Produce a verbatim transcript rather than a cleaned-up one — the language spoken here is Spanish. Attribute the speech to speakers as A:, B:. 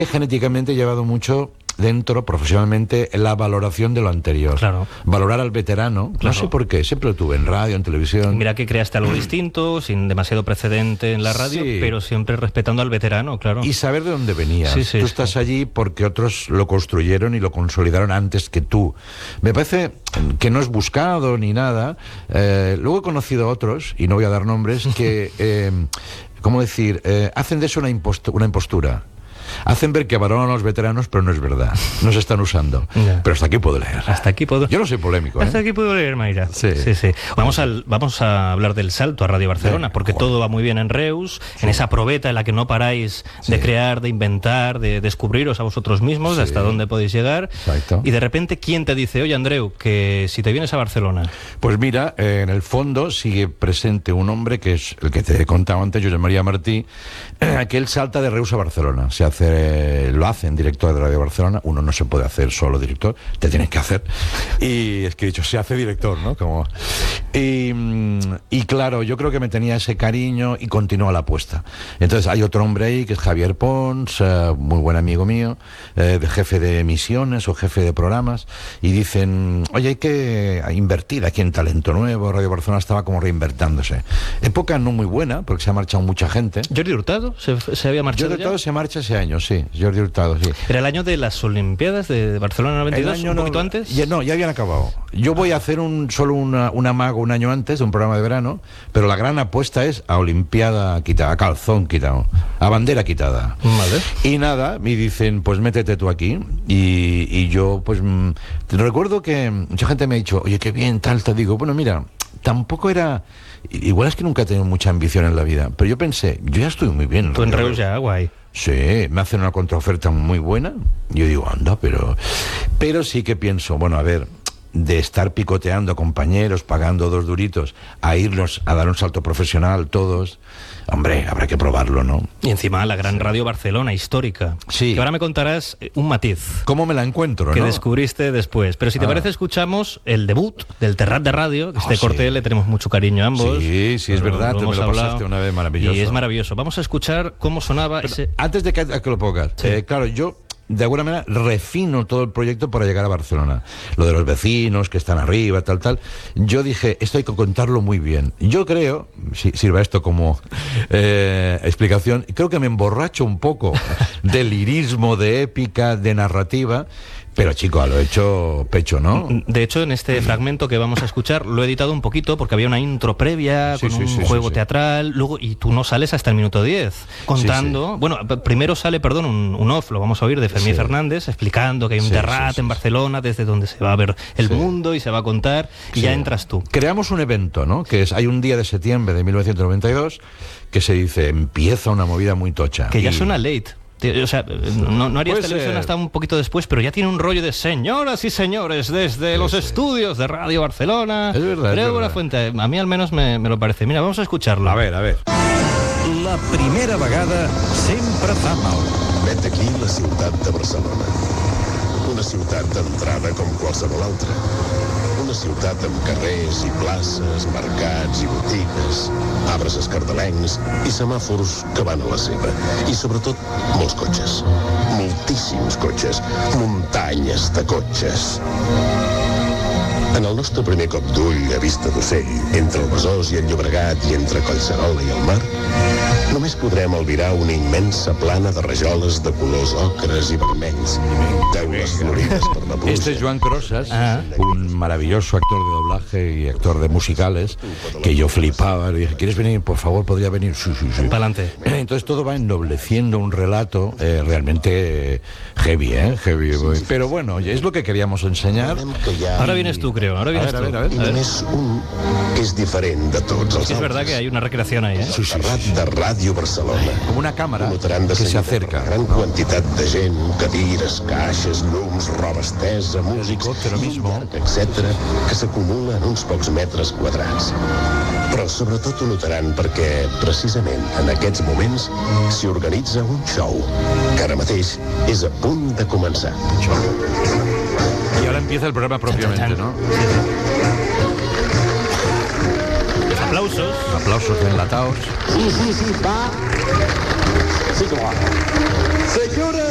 A: genéticamente he llevado mucho dentro, profesionalmente, la valoración de lo anterior.
B: Claro.
A: Valorar al veterano,
B: Claro.
A: no sé por qué, siempre lo tuve en radio, en televisión.
B: Mira que creaste algo distinto, sin demasiado precedente en la radio,
A: Sí.
B: pero siempre respetando al veterano, claro.
A: Y saber de dónde venías.
B: Sí, sí,
A: tú
B: sí.
A: estás allí porque otros lo construyeron y lo consolidaron antes que tú. Me parece que no es buscado ni nada. Eh, luego he conocido a otros, y no voy a dar nombres, que, eh, ¿cómo decir? Eh, hacen de eso una, impost- una impostura. Hacen ver que valoran a los veteranos, pero no es verdad. No se están usando.
B: Ya.
A: Pero hasta aquí puedo leer.
B: Hasta aquí puedo...
A: Yo no soy polémico, ¿eh?
B: Hasta aquí puedo leer, Mayra.
A: Sí.
B: sí, sí. Vamos, al, vamos a hablar del salto a Radio Barcelona,
A: Sí.
B: porque
A: Bueno.
B: todo va muy bien en Reus, en esa probeta en la que no paráis de
A: Sí.
B: crear, de inventar, de descubriros a vosotros mismos,
A: Sí.
B: hasta dónde podéis llegar.
A: Exacto.
B: Y de repente, ¿quién te dice, oye, Andreu, que si te vienes a Barcelona?
A: Pues mira, eh, en el fondo sigue presente un hombre que es el que te he contado antes, Josep María Martí, eh, que él salta de Reus a Barcelona. Se hace, lo hace en director de Radio Barcelona. Uno no se puede hacer solo director, te tienes que hacer. Y es que he dicho, se hace director, ¿no? Como... Y, mm, y claro, yo creo que me tenía ese cariño y continúa la apuesta. Entonces hay otro hombre ahí que es Javier Pons, eh, muy buen amigo mío, eh, de jefe de emisiones o jefe de programas, y dicen, oye, hay que invertir aquí en talento nuevo. Radio Barcelona estaba como reinvertándose. Época no muy buena, porque se ha marchado mucha gente.
B: Jordi Hurtado se, se había marchado.
A: Jordi
B: ya?
A: Hurtado se marcha ese año, sí. Jordi Hurtado, sí.
B: Era el año de las Olimpiadas de Barcelona noventa y dos,
A: El año
B: un
A: no-
B: poquito antes.
A: Ya, no, ya habían acabado. Yo voy a hacer un solo una, una mago un año antes de un programa de verano, pero la gran apuesta es a Olimpiada quitada, a calzón quitado, a bandera quitada.
B: Vale.
A: Y nada, me dicen, pues métete tú aquí. Y, y yo, pues, mm, recuerdo que mucha gente me ha dicho, oye, qué bien, tal, te digo, bueno, mira, tampoco era... Igual es que nunca he tenido mucha ambición en la vida, pero yo pensé, yo ya estoy muy bien.
B: Tú en
A: Radio
B: Reus ya, guay.
A: Sí, me hacen una contraoferta muy buena. Yo digo, anda, pero... Pero sí que pienso, bueno, a ver, de estar picoteando compañeros, pagando dos duritos, a irnos a dar un salto profesional todos, hombre, habrá que probarlo, ¿no?
B: Y encima la gran Radio Barcelona, histórica.
A: Sí.
B: Que ahora me contarás eh, un matiz
A: ¿Cómo me la encuentro,
B: que
A: no?
B: descubriste después. Pero si te
A: Ah.
B: parece, escuchamos el debut del Terrat de Radio. Que
A: Ah,
B: este
A: sí.
B: corte le tenemos mucho cariño a ambos.
A: Sí, sí, es
B: Lo-
A: verdad, tú me
B: hemos
A: lo
B: hablado.
A: pasaste una vez, maravilloso.
B: Y es maravilloso. Vamos a escuchar cómo sonaba ese...
A: Antes de que, a que lo pongas,
B: Sí.
A: eh, claro, yo de alguna manera refino todo el proyecto para llegar a Barcelona. Lo de los vecinos que están arriba, tal, tal. Yo dije, esto hay que contarlo muy bien. Yo creo, si sirva esto como eh, explicación, creo que me emborracho un poco de lirismo, de épica, de narrativa. Pero chico, a lo hecho pecho, ¿no?
B: De hecho, en este fragmento que vamos a escuchar lo he editado un poquito porque había una intro previa
A: Sí,
B: con
A: sí,
B: un
A: sí, sí,
B: juego
A: sí.
B: teatral, luego y tú no sales hasta el minuto diez contando. Bueno, p- primero sale, perdón, un, un off, lo vamos a oír de Fermín
A: Sí.
B: Fernández explicando que hay un
A: Sí,
B: Terrat
A: sí, sí,
B: en
A: sí.
B: Barcelona desde donde se va a ver el
A: Sí.
B: mundo y se va a contar y
A: Sí.
B: ya entras tú.
A: Creamos un evento, ¿no? Que es, hay un día de septiembre de mil novecientos noventa y dos que se dice, empieza una movida muy tocha.
B: Que ya
A: Y-
B: suena late. Te- O sea, no, no harías
A: Puede
B: televisión
A: ser.
B: hasta un poquito después, pero ya tiene un rollo de señoras y señores desde
A: Sí,
B: los
A: sí.
B: estudios de Radio Barcelona.
A: Es verdad, es
B: Creo
A: verdad.
B: la fuente. A mí al menos me, me lo parece. Mira, vamos a escucharlo.
A: A ver, a ver.
C: La primera vegada sempre fa mal.
D: Vet aquí la ciutat de Barcelona. Una ciutat d'entrada com qualsevol altra. Una ciutat amb carrers i places, mercats i botigues, arbres escardalencs i semàfors que van a la seva. I sobretot, molts cotxes. Moltíssims cotxes. Muntanyes de cotxes. En el nostre primer cop d'ull a vista d'ocell, entre el Besòs i el Llobregat i entre Collserola i el mar, només podrem albirar una immensa plana de rajoles de colors ocres i vermells, teules florides per la pluja.
A: Este es Joan Crosas,
B: Ah.
A: un maravilloso actor de doblaje y actor de musicales, que yo flipaba. Le dije, ¿quieres venir? Por favor, ¿podría venir? Sí, sí, sí.
B: Pa'lante.
A: Entonces todo va ennobleciendo un relato eh, realmente eh, heavy, ¿eh? Heavy. Pero bueno, es lo que queríamos enseñar.
D: Que hi ha
B: Ahora vienes tú, creo. Ahora vienes
A: A ver,
B: tú.
A: a ver, a ver.
D: i només un que és diferent de tots els
B: Sí, es verdad que hay una recreación ahí, ¿eh?
A: Sí, sí,
D: Terrat
A: sí.
D: de Ràdio Barcelona.
A: Como una cámara
D: Ho notaran de
A: que se
D: seguida
A: acerca.
D: per la gran
A: ¿no?
D: quantitat de gent, cadires, caixes, llums, roba estesa, músics,
A: helicòptero
D: i un
A: mismo.
D: llarg etcètera, que s'acumula en uns pocs metres quadrats. Però sobretot ho notaran perquè, precisament en aquests moments, s'hi organitza un show, que ara mateix és a punt de començar.
A: Y ahora empieza el programa propiamente, ¿no?
B: Los aplausos.
A: Aplausos enlatados.
E: Sí, sí, sí, va. Sí, com va. Senyores